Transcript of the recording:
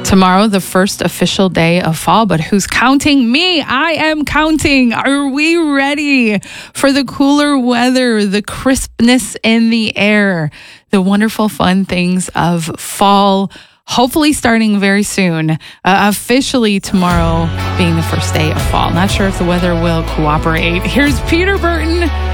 Tomorrow, the first official day of fall, but who's counting? Me. I am counting. Are we ready for the cooler weather, the crispness in the air, the wonderful fun things of fall? Hopefully starting very soon, officially tomorrow being the first day of fall. Not sure if the weather will cooperate. Here's Peter Burton